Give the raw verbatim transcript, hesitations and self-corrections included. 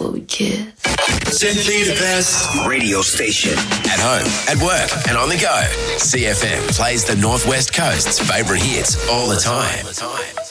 before we kiss. Simply the best radio station. At home, at work, and on the go. C F M plays the Northwest Coast's favourite hits all the time.